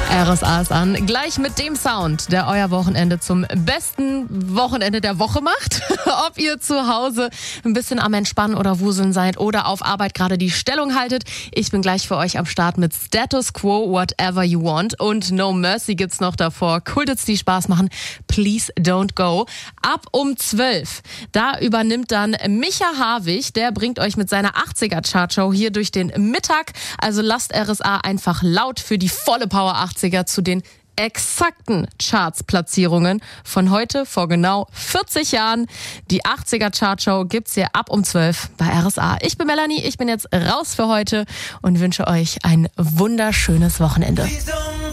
RSA ist an. Gleich mit dem Sound, der euer Wochenende zum besten Wochenende der Woche macht. Ob ihr zu Hause ein bisschen am Entspannen oder Wuseln seid oder auf Arbeit gerade die Stellung haltet. Ich bin gleich für euch am Start mit Status Quo, Whatever You Want. Und No Mercy gibt's noch davor. Kultits, die Spaß machen. Please Don't Go. Ab um 12. Da übernimmt dann Micha Harwig. Der bringt euch mit seiner 80er-Chartshow hier durch den Mittag. Also lasst RSA einfach laut für die volle Power 80er zu den exakten Charts-Platzierungen von heute vor genau 40 Jahren. Die 80er-Chartshow gibt's hier ab um 12 bei RSA. Ich bin Melanie, ich bin jetzt raus für heute und wünsche euch ein wunderschönes Wochenende.